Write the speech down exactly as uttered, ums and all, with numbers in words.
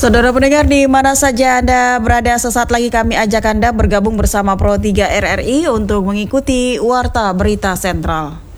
Saudara pendengar di mana saja Anda berada, sesaat lagi kami ajak Anda bergabung bersama Pro tiga R R I untuk mengikuti Warta Berita Sentral.